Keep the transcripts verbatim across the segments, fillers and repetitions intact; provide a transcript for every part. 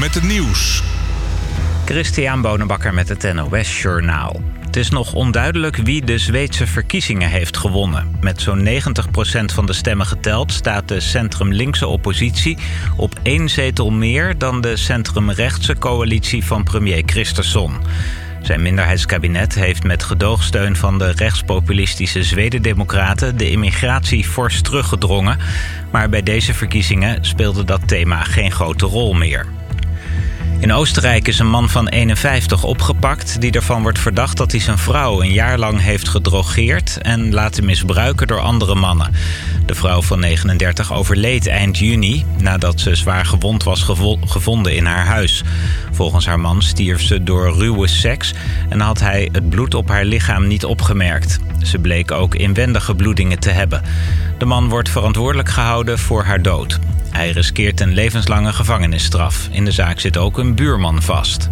met het nieuws. Christian Bonenbakker met het N O S Journaal. Het is nog onduidelijk wie de Zweedse verkiezingen heeft gewonnen. Met zo'n negentig procent van de stemmen geteld staat de centrum-linkse oppositie op één zetel meer dan de centrum-rechtse coalitie van premier Kristersson. Zijn minderheidskabinet heeft met gedoogsteun van de rechtspopulistische Zweden-democraten de immigratie fors teruggedrongen. Maar bij deze verkiezingen speelde dat thema geen grote rol meer. In Oostenrijk is een man van eenenvijftig opgepakt die ervan wordt verdacht dat hij zijn vrouw een jaar lang heeft gedrogeerd en laten misbruiken door andere mannen. De vrouw van negenendertig overleed eind juni nadat ze zwaar gewond was gevo- gevonden in haar huis. Volgens haar man stierf ze door ruwe seks en had hij het bloed op haar lichaam niet opgemerkt. Ze bleek ook inwendige bloedingen te hebben. De man wordt verantwoordelijk gehouden voor haar dood. Hij riskeert een levenslange gevangenisstraf. In de zaak zit ook een buurman vast.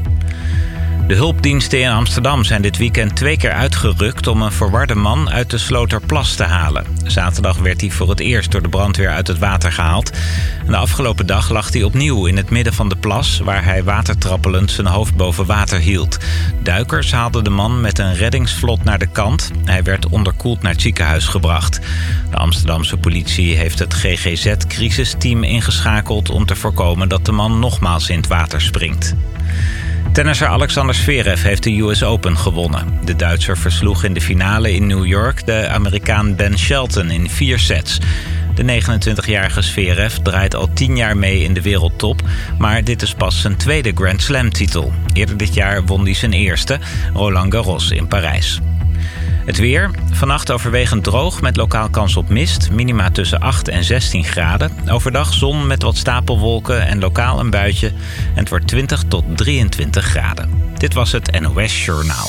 De hulpdiensten in Amsterdam zijn dit weekend twee keer uitgerukt om een verwarde man uit de Sloterplas te halen. Zaterdag werd hij voor het eerst door de brandweer uit het water gehaald. En de afgelopen dag lag hij opnieuw in het midden van de plas, waar hij watertrappelend zijn hoofd boven water hield. Duikers haalden de man met een reddingsvlot naar de kant. Hij werd onderkoeld naar het ziekenhuis gebracht. De Amsterdamse politie heeft het G G Z-crisisteam ingeschakeld om te voorkomen dat de man nogmaals in het water springt. Tennisser Alexander Zverev heeft de U S Open gewonnen. De Duitser versloeg in de finale in New York de Amerikaan Ben Shelton in vier sets. De negenentwintigjarige Zverev draait al tien jaar mee in de wereldtop, maar dit is pas zijn tweede Grand Slam-titel. Eerder dit jaar won hij zijn eerste, Roland Garros in Parijs. Het weer. Vannacht overwegend droog met lokaal kans op mist. Minima tussen acht en zestien graden. Overdag zon met wat stapelwolken en lokaal een buitje. En het wordt twintig tot drieëntwintig graden. Dit was het N O S Journaal.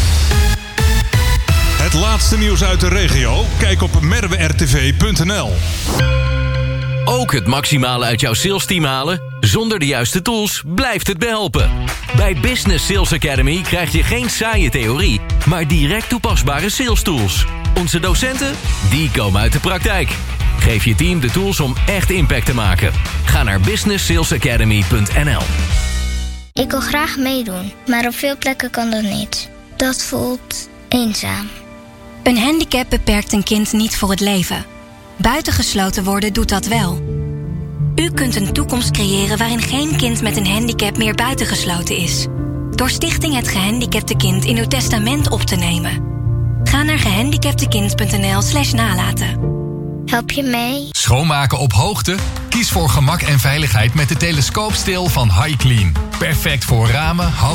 Het laatste nieuws uit de regio? Kijk op merwe r t v punt n l. Ook het maximale uit jouw salesteam halen? Zonder de juiste tools blijft het behelpen. Bij Business Sales Academy krijg je geen saaie theorie, maar direct toepasbare sales tools. Onze docenten, die komen uit de praktijk. Geef je team de tools om echt impact te maken. Ga naar business sales academy punt n l. Ik wil graag meedoen, maar op veel plekken kan dat niet. Dat voelt eenzaam. Een handicap beperkt een kind niet voor het leven. Buitengesloten worden doet dat wel. U kunt een toekomst creëren waarin geen kind met een handicap meer buitengesloten is. Door Stichting Het Gehandicapte Kind in uw testament op te nemen. Ga naar gehandicaptekind punt n l slash nalaten. Help je mee? Schoonmaken op hoogte? Kies voor gemak en veiligheid met de telescoopstil van HiClean. Perfect voor ramen,